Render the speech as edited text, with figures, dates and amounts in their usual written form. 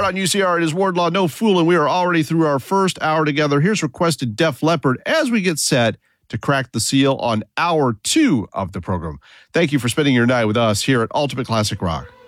on UCR. It is Wardlaw, no fooling. We are already through our first hour together. Here's requested Def Leppard as we get set to crack the seal on hour 2 of the program. Thank you for spending your night with us here at Ultimate Classic Rock.